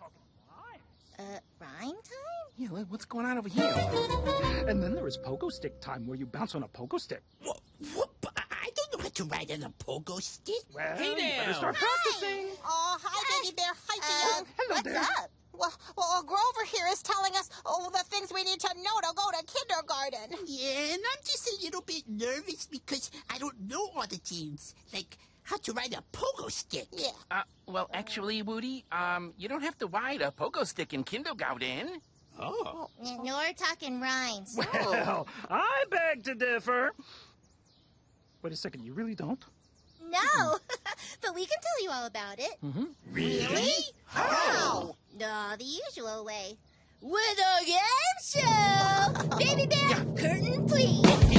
Rhyme time? Yeah, what's going on over here? And then there is pogo stick time, where you bounce on a pogo stick. What? I don't know how to ride on a pogo stick. Well, Hey you now. better start practicing. Oh, hi, Baby Bear. Hi, Jan. Hello What's there. up? Well, Grover here is telling us the things we need to know to go to kindergarten. Yeah, and I'm just a little bit nervous because I don't know all the things, like how to ride a pogo stick. Yeah. Well, actually, Woody, you don't have to ride a pogo stick in kindergarten. Oh. You're talking rhymes. Well, I beg to differ. Wait a second, you really don't? No, but we can tell you all about it. Mm-hmm. Really? How? The usual way. With a game show! Baby Bear, curtain please!